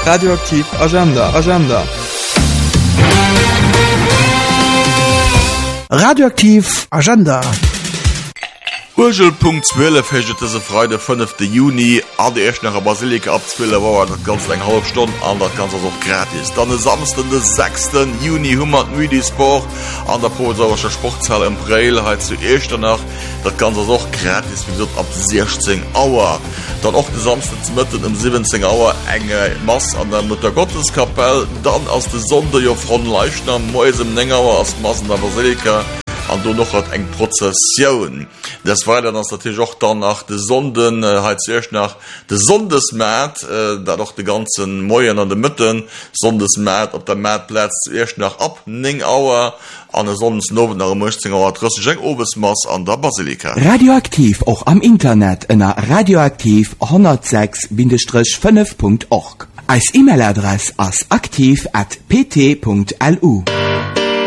Radioaktiv Agenda. Radioaktiv Agenda. Urgelpunkt 12 heget se Freude 5. Juni an de Echt nach Basilika abzwille war dat ganz eng halb Stunde an dat ganz auch gratis. Dann samsten den 6. Juni 100 Müdisport an der Prosauerscher Sportzahl im Breil zu Echternach dat ganz auch gratis wie ab 16 Auer. Dann auch de samstens mitten um 17 Auer enge Mass an der Mutter Gotteskapelle, dann aus de Sonde jo von Leichner Mäusem Nengauer aus Massen der Basilika. Und du noch hat eng Prozession. Das war dann natürlich auch dann nach de Sonden zuerst nach de Sondesmat, da doch die ganzen Mäuen an de Mitten Sondesmat op der Matplatz zuerst nach ab 9 Auer an der Sonnensnoven nach 15 Auer Obesmaß an der Basilika. Radioaktiv auch am Internet in radioaktiv 106-5.org. Als E-Mail-Adresse als aktiv@pt.lu.